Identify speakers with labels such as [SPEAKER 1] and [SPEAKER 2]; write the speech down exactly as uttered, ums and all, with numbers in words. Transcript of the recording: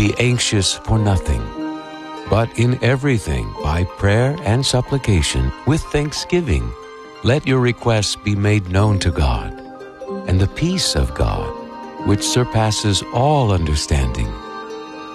[SPEAKER 1] Be anxious for nothing, but in everything, by prayer and supplication, with thanksgiving, let your requests be made known to God. And the peace of God, which surpasses all understanding,